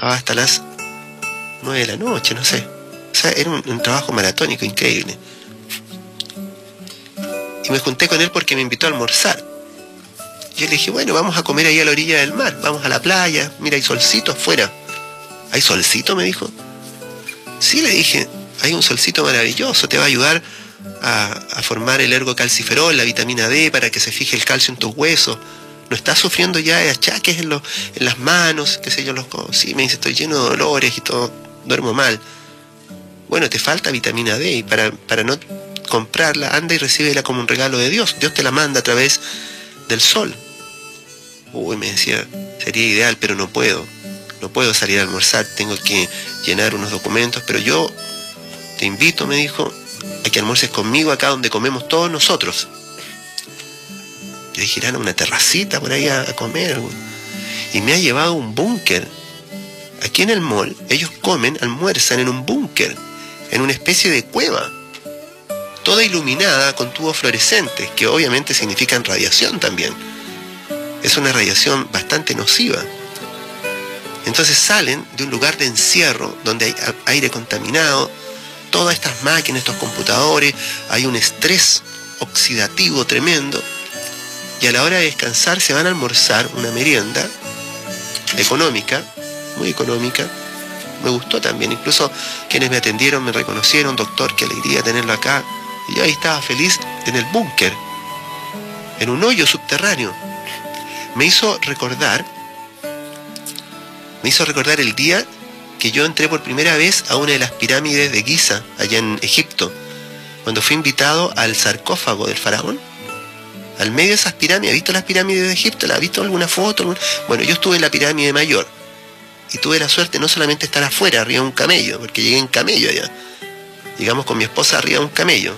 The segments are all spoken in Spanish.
trabajaba hasta las 9 de la noche, no sé. O sea, era un trabajo maratónico increíble. Y me junté con él porque me invitó a almorzar. Yo le dije, bueno, vamos a comer ahí a la orilla del mar, vamos a la playa, mira, hay solcito afuera. ¿Hay solcito?, me dijo. Sí, le dije, hay un solcito maravilloso, te va a ayudar a formar el ergocalciferol, la vitamina D, para que se fije el calcio en tus huesos. ¿No estás sufriendo ya de achaques en las manos, qué sé yo, los codos? Sí, me dice, estoy lleno de dolores y todo, duermo mal. Bueno, te falta vitamina D y para no comprarla, anda y recíbela como un regalo de Dios. Dios te la manda a través del sol. Uy, me decía, sería ideal, pero no puedo salir a almorzar, tengo que llenar unos documentos, pero yo te invito, me dijo, a que almuerces conmigo acá donde comemos todos nosotros. Yo dije, irán a una terracita por ahí a comer. Y me ha llevado a un búnker. Aquí en el mall, ellos almuerzan en un búnker, en una especie de cueva, toda iluminada con tubos fluorescentes, que obviamente significan radiación también. Es una radiación bastante nociva. Entonces salen de un lugar de encierro, donde hay aire contaminado, todas estas máquinas, estos computadores, hay un estrés oxidativo tremendo, y a la hora de descansar se van a almorzar una merienda económica, muy económica. Me gustó también, incluso quienes me atendieron me reconocieron, doctor, qué alegría tenerlo acá. Y yo ahí estaba feliz en el búnker, en un hoyo subterráneo. Me hizo recordar el día que yo entré por primera vez a una de las pirámides de Giza, allá en Egipto, cuando fui invitado al sarcófago del faraón, al medio de esas pirámides. ¿Has visto las pirámides de Egipto? ¿Has visto alguna foto? Bueno, yo estuve en la pirámide mayor y tuve la suerte no solamente de estar afuera, arriba de un camello, porque llegué en camello allá. Llegamos con mi esposa arriba de un camello.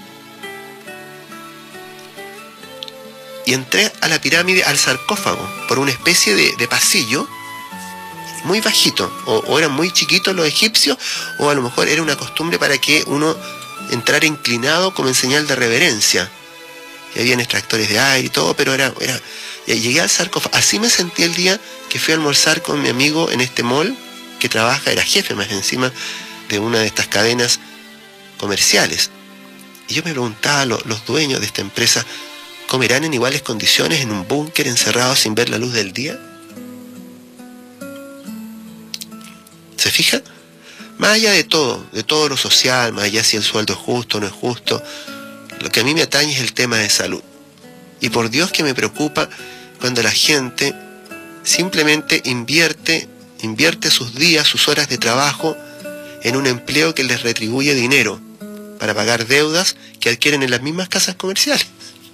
Y entré a la pirámide, al sarcófago, por una especie de pasillo muy bajito, o eran muy chiquitos los egipcios, o a lo mejor era una costumbre para que uno entrara inclinado como en señal de reverencia. Y habían extractores de aire y todo, pero y llegué al sarcófago. Así me sentí el día que fui a almorzar con mi amigo en este mall, que era jefe más encima de una de estas cadenas comerciales. Y yo me preguntaba, los dueños de esta empresa, ¿comerán en iguales condiciones en un búnker encerrado sin ver la luz del día? ¿Se fija? Más allá de todo lo social, más allá si el sueldo es justo o no es justo, lo que a mí me atañe es el tema de salud. Y por Dios que me preocupa cuando la gente simplemente invierte sus días, sus horas de trabajo en un empleo que les retribuye dinero para pagar deudas que adquieren en las mismas casas comerciales.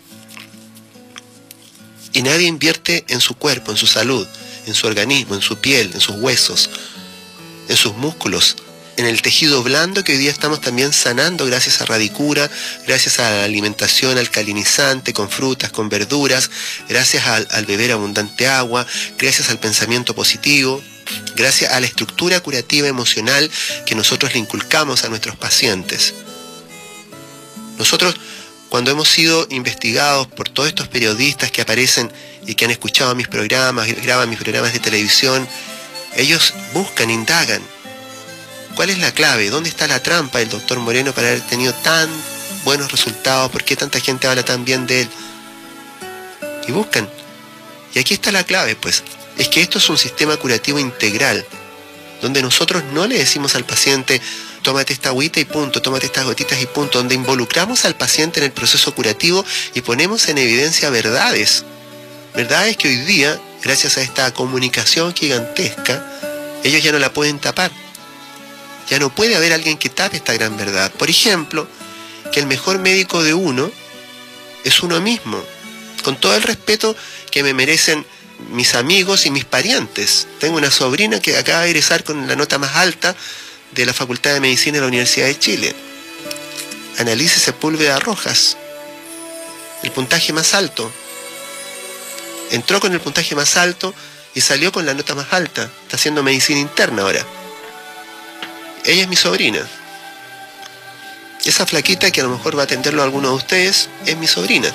Y nadie invierte en su cuerpo, en su salud, en su organismo, en su piel, en sus huesos, en sus músculos, en el tejido blando que hoy día estamos también sanando gracias a Radicura, gracias a la alimentación alcalinizante, con frutas, con verduras, gracias al beber abundante agua, gracias al pensamiento positivo, gracias a la estructura curativa emocional que nosotros le inculcamos a nuestros pacientes. Nosotros, cuando hemos sido investigados por todos estos periodistas que aparecen y que han escuchado mis programas, graban mis programas de televisión, ellos buscan, indagan, ¿cuál es la clave? ¿Dónde está la trampa del doctor Moreno para haber tenido tan buenos resultados? ¿Por qué tanta gente habla tan bien de él? Y buscan. Y aquí está la clave, pues. Es que esto es un sistema curativo integral, donde nosotros no le decimos al paciente, tómate esta agüita y punto, tómate estas gotitas y punto, donde involucramos al paciente en el proceso curativo y ponemos en evidencia verdades. Verdades que hoy día, gracias a esta comunicación gigantesca, ellos ya no la pueden tapar. Ya no puede haber alguien que tape esta gran verdad. Por ejemplo, que el mejor médico de uno es uno mismo, con todo el respeto que me merecen mis amigos y mis parientes. Tengo una sobrina que acaba de egresar con la nota más alta de la Facultad de Medicina de la Universidad de Chile. Annalise Sepúlveda Rojas, el puntaje más alto. Entró con el puntaje más alto y salió con la nota más alta. Está haciendo medicina interna ahora. Ella es mi sobrina. Esa flaquita que a lo mejor va a atenderlo a alguno de ustedes es mi sobrina.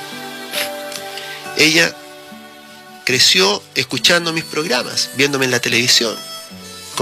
Ella creció escuchando mis programas, viéndome en la televisión.